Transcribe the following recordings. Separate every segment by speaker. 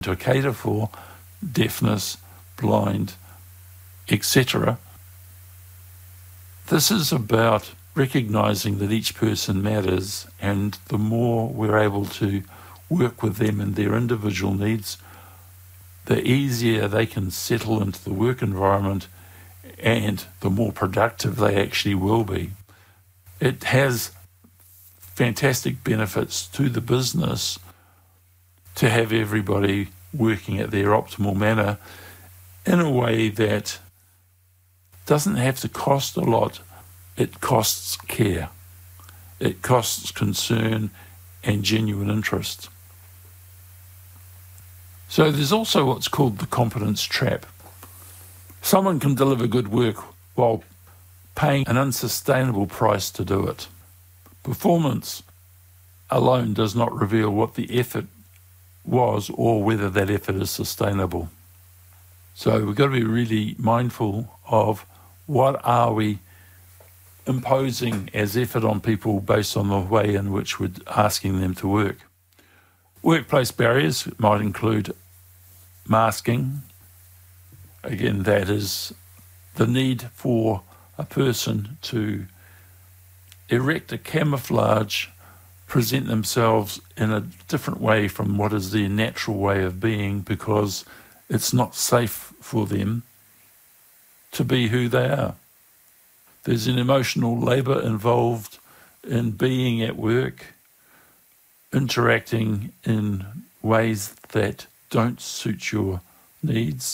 Speaker 1: to cater for deafness, blind, etc. This is about recognising that each person matters, and the more we're able to work with them and their individual needs, the easier they can settle into the work environment and the more productive they actually will be. It has fantastic benefits to the business to have everybody working at their optimal manner in a way that doesn't have to cost a lot. It costs care. It costs concern and genuine interest. So there's also what's called the competence trap. Someone can deliver good work while paying an unsustainable price to do it. Performance alone does not reveal what the effort was or whether that effort is sustainable. So we've got to be really mindful of what are we imposing as effort on people based on the way in which we're asking them to work. Workplace barriers might include masking. Again, that is the need for a person to erect a camouflage, present themselves in a different way from what is their natural way of being, because it's not safe for them to be who they are. There's an emotional labour involved in being at work, interacting in ways that don't suit your needs,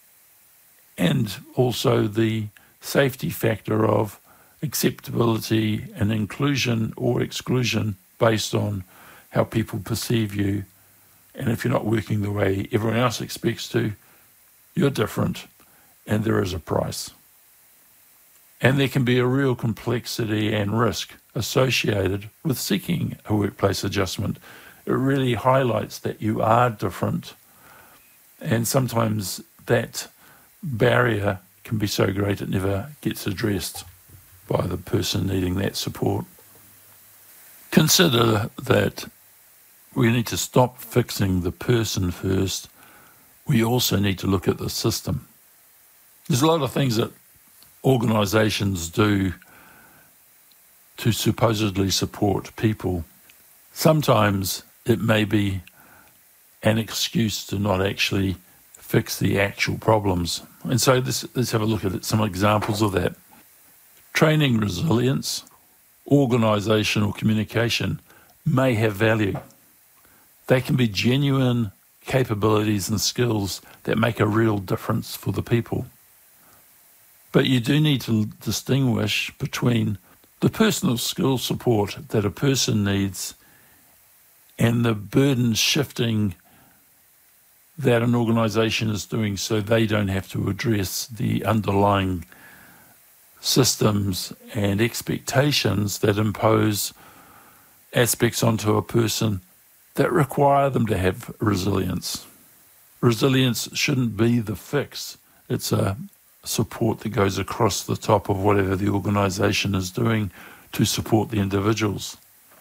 Speaker 1: and also the safety factor of acceptability and inclusion or exclusion based on how people perceive you. And if you're not working the way everyone else expects to, you're different, and there is a price. And there can be a real complexity and risk associated with seeking a workplace adjustment. It really highlights that you are different, and sometimes that barrier can be so great it never gets addressed by the person needing that support. Consider that we need to stop fixing the person first. We also need to look at the system. There's a lot of things that organisations do to supposedly support people. Sometimes it may be an excuse to not actually fix the actual problems. And so let's have a look at some examples of that. Training resilience, organisational communication may have value. They can be genuine capabilities and skills that make a real difference for the people. But you do need to distinguish between the personal skill support that a person needs and the burden shifting that an organisation is doing so they don't have to address the underlying systems and expectations that impose aspects onto a person that require them to have resilience. Resilience shouldn't be the fix. It's a support that goes across the top of whatever the organisation is doing to support the individuals.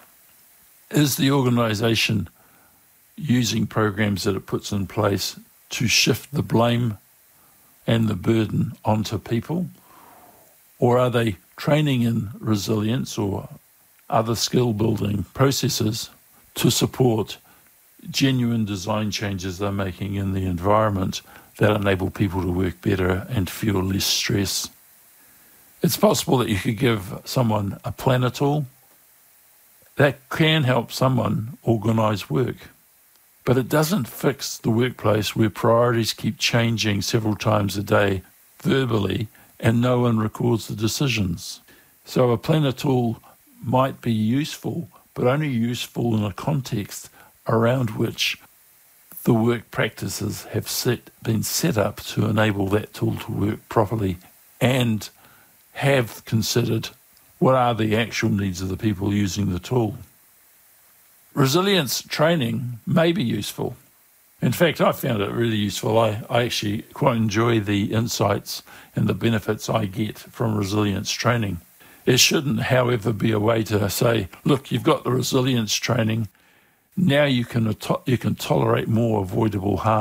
Speaker 1: Is the organisation using programs that it puts in place to shift the blame and the burden onto people? Or are they training in resilience or other skill building processes to support genuine design changes they're making in the environment that enable people to work better and feel less stress? It's possible that you could give someone a planner tool that can help someone organise work, but it doesn't fix the workplace where priorities keep changing several times a day verbally and no one records the decisions. So a planner tool might be useful, but only useful in a context around which the work practices have been set up to enable that tool to work properly and have considered what are the actual needs of the people using the tool. Resilience training may be useful. In fact, I found it really useful. I actually quite enjoy the insights and the benefits I get from resilience training. It shouldn't, however, be a way to say, look, you've got the resilience training, Now you can tolerate more avoidable harm.